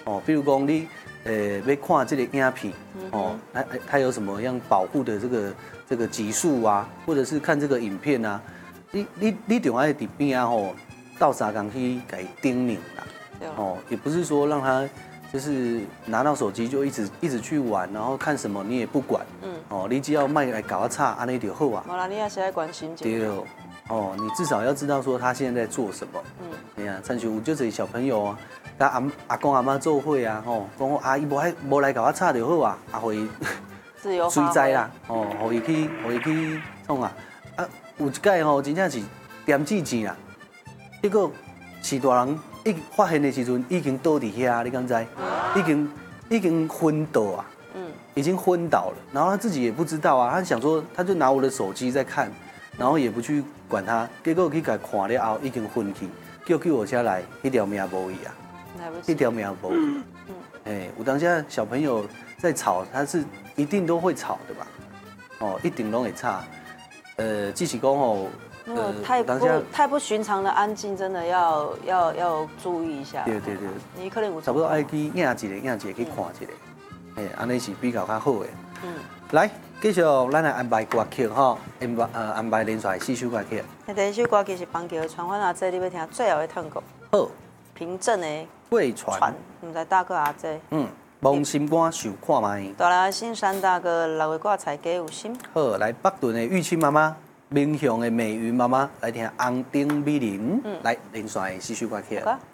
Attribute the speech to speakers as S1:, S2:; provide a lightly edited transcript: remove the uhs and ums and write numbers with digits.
S1: 哦，比如讲你要看这个影片哦，它有什么样保护的这个级数啊，或者是看这个影片啊，你总爱伫边啊吼，到3工去给叮咛啦。哦，也不是说让他就是拿到手机就一直去玩，然后看什么你也不管。哦，你只要卖来搞差，安尼就好啊。
S2: 无啦，你也是爱关心一下。
S1: 对。哦，你至少要知道说他现在在做什么。哎呀，参像就这小朋友啊，跟阿公阿妈做伙啊，吼，讲阿姨无来搞我吵就好啊，互伊
S2: 自由
S1: 随在啦，哦，互伊去创啊，有一届吼真正是点子钱啦，结果是大人发现的时阵已经倒伫遐，你敢知？已经昏倒啊，已经昏倒了，然后他自己也不知道啊，他想说他就拿我的手机在看。然后也不去管他，结果去甲看了后已经昏去，叫救护车来，一条命无去啊，一条命无去。有当下小朋友在吵，他是一定都会吵的吧？哦，一定都会吵。只是讲哦，
S2: 太不寻常的安静，真的要注意一下。
S1: 对，
S2: 你可能有
S1: 差不多爱去影一个去看一个，安尼是比较较好的。来。继续，咱来安排歌曲吼，安排连续4首歌曲。
S2: 第一首歌曲是邦杰的《传唤阿姐》，你要听最后的探戈。
S1: 好。
S2: 平镇的《
S1: 贵船》，
S2: 唔知大哥阿姐。
S1: 望心肝受看卖。
S2: 大来新山大哥6月挂彩给有心。
S1: 好，来北屯的玉清妈妈，明雄的美云妈妈来听红丁美人，来连续4首歌曲。